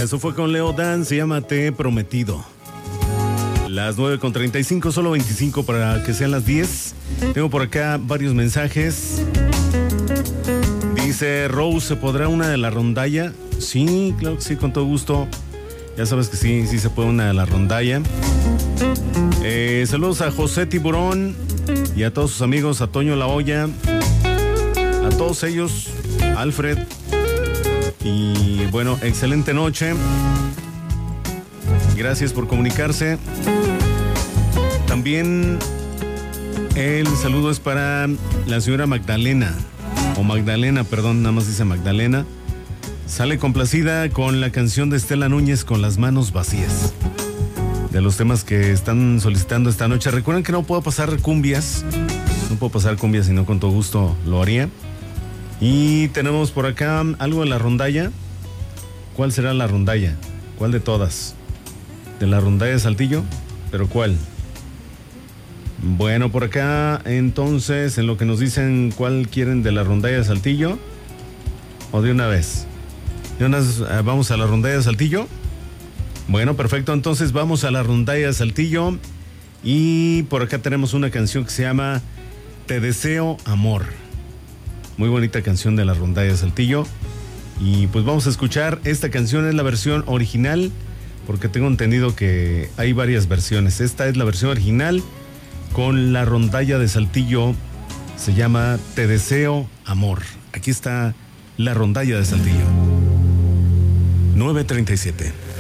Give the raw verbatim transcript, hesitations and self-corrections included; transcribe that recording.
Eso fue con Leo Dan, se llama Te he prometido. Las nueve con treinta y cinco, solo veinticinco para que sean las diez. Tengo por acá varios mensajes. Dice Rose, ¿se podrá una de la rondalla? Sí, claro que sí, con todo gusto. Ya sabes que sí, sí se puede una de la rondalla. Eh, saludos a José Tiburón y a todos sus amigos, a Toño La Hoya, a todos ellos, Alfred. Y bueno, excelente noche. Gracias por comunicarse. También el saludo es para la señora Magdalena, o Magdalena, perdón, nada más dice Magdalena. Sale complacida con la canción de Estela Núñez, Con las manos vacías. De los temas que están solicitando esta noche. Recuerden que no puedo pasar cumbias. No puedo pasar cumbias, sino con todo gusto lo haría. Y tenemos por acá algo de la rondalla. ¿Cuál será la rondalla? ¿Cuál de todas? ¿De la rondalla de Saltillo? ¿Pero cuál? Bueno, por acá, entonces, en lo que nos dicen cuál quieren de la rondalla de Saltillo. ¿O de una vez? ¿De una vez vamos a la rondalla de Saltillo? Bueno, perfecto, entonces vamos a la rondalla de Saltillo. Y por acá tenemos una canción que se llama Te deseo amor. Muy bonita canción de la rondalla de Saltillo. Y pues vamos a escuchar, esta canción es la versión original, porque tengo entendido que hay varias versiones. Esta es la versión original con la rondalla de Saltillo. Se llama Te deseo amor. Aquí está la rondalla de Saltillo. nueve treinta y siete.